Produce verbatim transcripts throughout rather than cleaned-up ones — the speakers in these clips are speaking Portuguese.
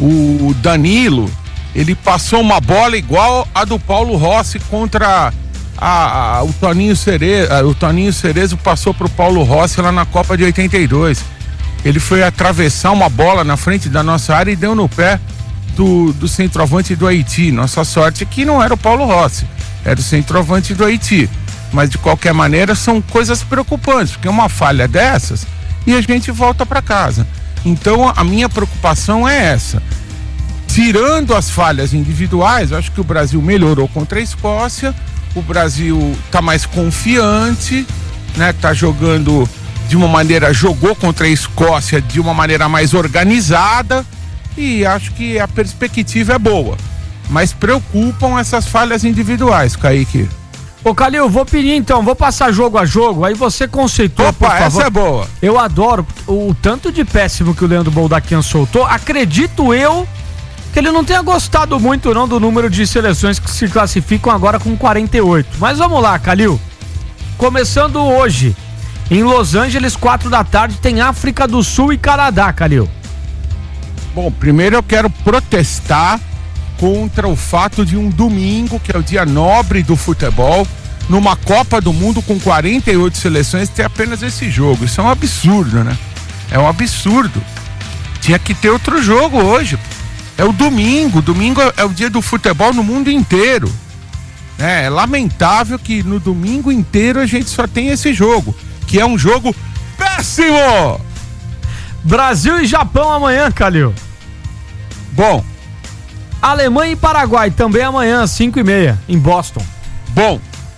O Danilo, ele passou uma bola igual a do Paulo Rossi contra a, a, o Toninho Cerezo. O Toninho Cerezo passou pro Paulo Rossi lá na Copa de oitenta e dois. Ele foi atravessar uma bola na frente da nossa área e deu no pé do, do centroavante do Haiti. Nossa sorte é que não era o Paulo Rossi, era o centroavante do Haiti. Mas de qualquer maneira são coisas preocupantes, porque uma falha dessas e a gente volta para casa. Então a minha preocupação é essa. Tirando as falhas individuais, eu acho que o Brasil melhorou contra a Escócia, o Brasil tá mais confiante, né? Tá jogando de uma maneira, jogou contra a Escócia de uma maneira mais organizada e acho que a perspectiva é boa. Mas preocupam essas falhas individuais, Kaique. Ô, Calil, vou pedir então, vou passar jogo a jogo, aí você conceitou, Opa, por favor. Essa é boa. Eu adoro o, o tanto de péssimo que o Leandro Boldaquian soltou. Acredito eu que ele não tenha gostado muito não do número de seleções que se classificam agora com quarenta e oito. Mas vamos lá, Calil. Começando hoje, em Los Angeles, quatro da tarde, tem África do Sul e Canadá, Calil. Bom, primeiro eu quero protestar contra o fato de um domingo, que é o dia nobre do futebol, numa Copa do Mundo com quarenta e oito seleções, ter apenas esse jogo. Isso é um absurdo, né? É um absurdo. Tinha que ter outro jogo hoje. É o domingo. Domingo é o dia do futebol no mundo inteiro. É, é lamentável que no domingo inteiro a gente só tem esse jogo, que é um jogo péssimo! Brasil e Japão amanhã, Calil. Bom. Alemanha e Paraguai também amanhã, às cinco e meia, em Boston. Bom.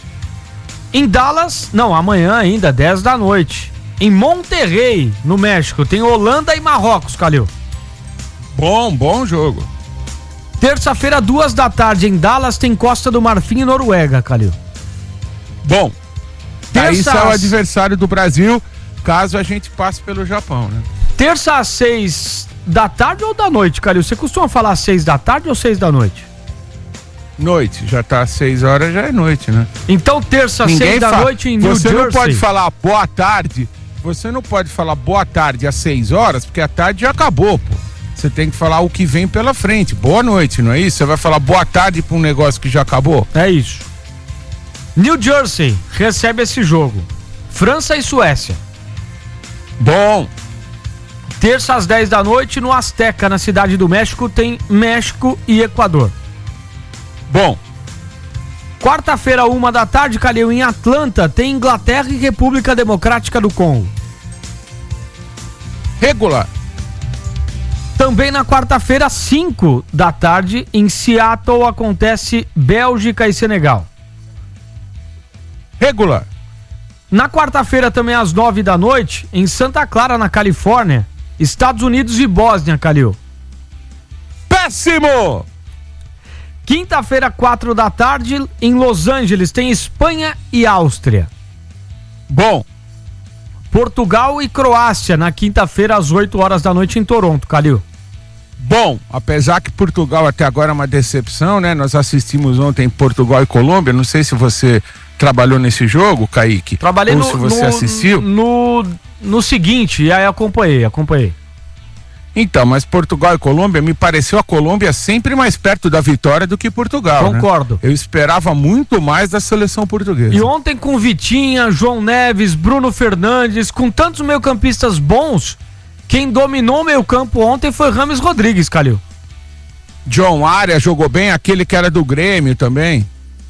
Em Dallas, não, amanhã ainda, dez da noite. Em Monterrey, no México, tem Holanda e Marrocos, Calil. Bom, bom jogo. Terça-feira, duas da tarde, em Dallas, tem Costa do Marfim e Noruega, Calil. Bom. Terça... Isso é o adversário do Brasil, caso a gente passe pelo Japão, né? Terça às seis da tarde ou da noite, Calil? Você costuma falar seis da tarde ou seis da noite? Noite, já tá às seis horas, já é noite, né? Então terça, Ninguém seis da fa... noite em New Você Jersey. não pode falar boa tarde, você não pode falar boa tarde às seis horas, porque a tarde já acabou, pô. Você tem que falar o que vem pela frente. Boa noite, não é isso? Você vai falar boa tarde pra um negócio que já acabou? É isso. New Jersey recebe esse jogo. França e Suécia. Bom. Terça às dez da noite no Azteca, na Cidade do México, tem México e Equador. Bom. Quarta-feira, uma da tarde, Calil, em Atlanta, tem Inglaterra e República Democrática do Congo. Regular. Também na quarta-feira, cinco da tarde, em Seattle, acontece Bélgica e Senegal. Regular. Na quarta-feira, também às nove da noite, em Santa Clara, na Califórnia, Estados Unidos e Bósnia, Calil. Péssimo! Quinta-feira, quatro da tarde, em Los Angeles, tem Espanha e Áustria. Bom. Portugal e Croácia, na quinta-feira, às oito horas da noite, em Toronto, Calil. Bom, apesar que Portugal até agora é uma decepção, né? Nós assistimos ontem Portugal e Colômbia, não sei se você trabalhou nesse jogo, Kaique. Trabalhei ou no, se você no, assistiu. No, no seguinte, e aí acompanhei, acompanhei. Então, mas Portugal e Colômbia, me pareceu a Colômbia sempre mais perto da vitória do que Portugal. Concordo. Né? Eu esperava muito mais da seleção portuguesa. E ontem com Vitinha, João Neves, Bruno Fernandes, com tantos meio-campistas bons, quem dominou o meio-campo ontem foi Rames Rodrigues, Calil. John Arias jogou bem, aquele que era do Grêmio também.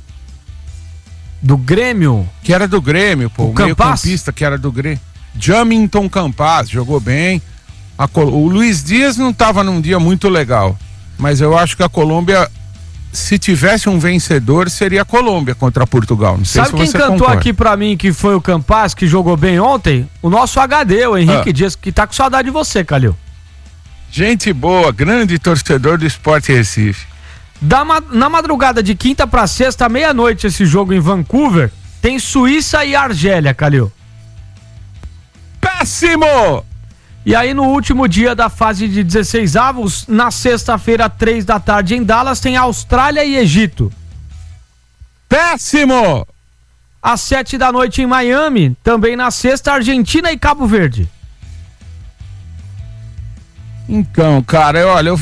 Do Grêmio? Que era do Grêmio, pô. O, o meio-campista que era do Grêmio. Jamington Campas jogou bem. A Col... O Luiz Dias não estava num dia muito legal, mas eu acho que a Colômbia, se tivesse um vencedor, seria a Colômbia contra Portugal. Não sei Sabe se quem você cantou concorda. aqui pra mim que foi o Campas, que jogou bem ontem? O nosso H D, o Henrique ah. Dias, que tá com saudade de você, Calil. Gente boa, grande torcedor do Sport Recife. Da ma... Na madrugada de quinta pra sexta, meia-noite, esse jogo em Vancouver, tem Suíça e Argélia, Calil. Péssimo! E aí no último dia da fase de dezesseis avos, na sexta-feira, três da tarde em Dallas, tem Austrália e Egito. Péssimo! Às sete da noite em Miami, também na sexta, Argentina e Cabo Verde. Então, cara, olha, eu